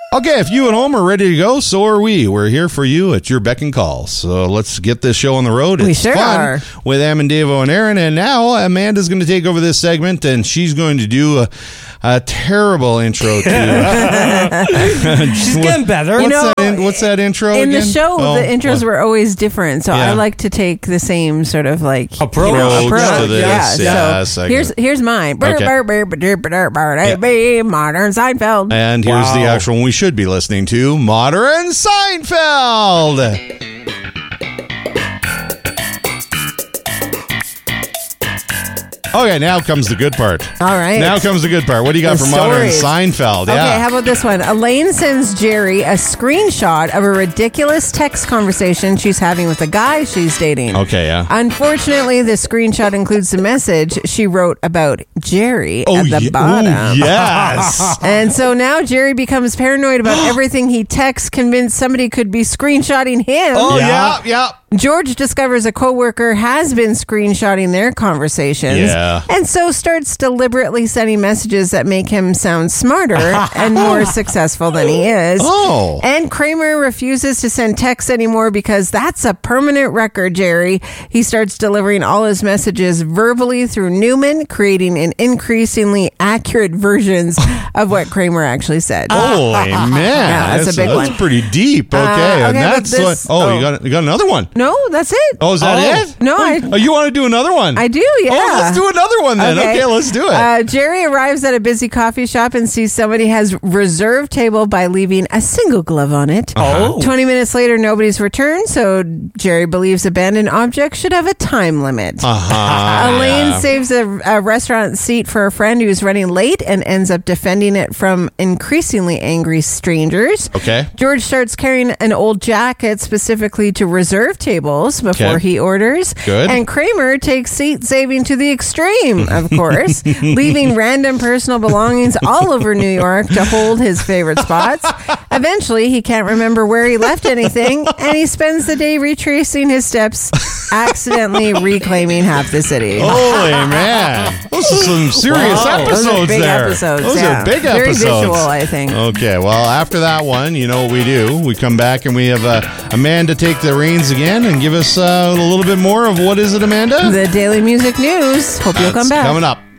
Okay, if you at home are ready to go, so are we. We're here for you at your beck and call. So let's get this show on the road. We It's sure fun are. with Em, Davo, and Aaron. And now Amanda's going to take over this segment, and she's going to do a terrible intro to... She's getting better. What's that intro In again? the show, Oh, the intros what? were always different, so Yeah. I like to take the same sort of like Approach to this. Yeah. Yes, So I get here's mine. Okay. Modern Seinfeld. And here's the actual one we should be listening to, Modern Seinfeld. Okay, now comes the good part. All right. Now comes the good part. What do you got The for Modern stories. Seinfeld? Okay, Yeah. how about this one? Elaine sends Jerry a screenshot of a ridiculous text conversation she's having with a guy she's dating. Okay, yeah. Unfortunately, the screenshot includes a message she wrote about Jerry at the yeah. bottom. Oh, yes. And so now Jerry becomes paranoid about everything he texts, convinced somebody could be screenshotting him. Oh, yeah. George discovers a coworker has been screenshotting their conversations, Yeah. and so starts deliberately sending messages that make him sound smarter and more successful than he is. Oh. And Kramer refuses to send texts anymore because that's a permanent record, Jerry. He starts delivering all his messages verbally through Newman, creating an increasingly accurate versions of what Kramer actually said. Holy man. Yeah, that's a big one. That's pretty deep. Okay. And okay, that's but this- what, you got another one. No, that's it. Oh, is that it? No, Oh, you want to do another one? I do, yeah. Oh, let's do another one then. Okay, let's do it. Jerry arrives at a busy coffee shop and sees somebody has reserved table by leaving a single glove on it. Oh. 20 minutes later, nobody's returned, so Jerry believes abandoned objects should have a time limit. Elaine saves a restaurant seat for a friend who's running late and ends up defending it from increasingly angry strangers. Okay. George starts carrying an old jacket specifically to reserve tables before Okay. he orders. Good. And Kramer takes seat saving to the extreme, of course, leaving random personal belongings all over New York to hold his favorite spots. Eventually, he can't remember where he left anything, and he spends the day retracing his steps, accidentally reclaiming half the city. Holy man. Those are some serious episodes Those are big there. episodes. Those yeah. are big Very episodes. visual, I think. Okay, well, after that one, you know what we do. We come back and we have Amanda take the reins again and give us a little bit more of what is it, Amanda? The Daily Music News. Hope you'll come That's back. coming up.